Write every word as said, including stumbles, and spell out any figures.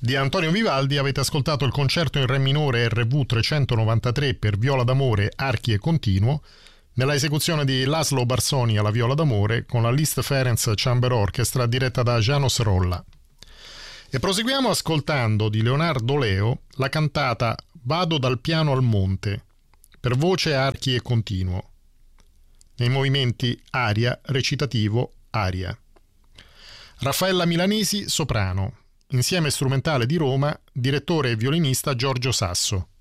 Di Antonio Vivaldi avete ascoltato il concerto in Re minore R V trecentonovantatré per viola d'amore, archi e continuo, nella esecuzione di Laszlo Barsoni alla viola d'amore con la Liszt Ferenc Chamber Orchestra diretta da János Rolla. E proseguiamo ascoltando di Leonardo Leo la cantata Vado dal piano al monte, per voce, archi e continuo, nei movimenti aria, recitativo, aria. Raffaella Milanesi, soprano, insieme strumentale di Roma, direttore e violinista Giorgio Sasso.